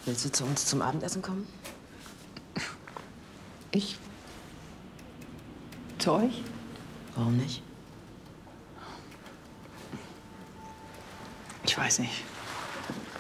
Willst du zu uns zum Abendessen kommen? Ich? Zu euch? Warum nicht? Ich weiß nicht.